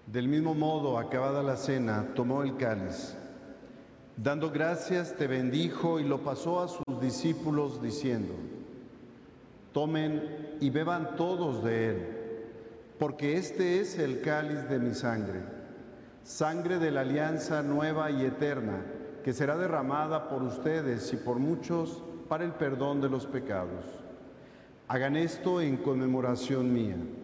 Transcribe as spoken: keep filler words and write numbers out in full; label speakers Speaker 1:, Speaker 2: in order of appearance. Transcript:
Speaker 1: Del mismo modo, acabada la cena, tomó el cáliz. Dando gracias, te bendijo y lo pasó a sus discípulos diciendo: tomen y beban todos de él, porque este es el cáliz de mi sangre, sangre de la alianza nueva y eterna, que será derramada por ustedes y por muchos para el perdón de los pecados. Hagan esto en conmemoración mía.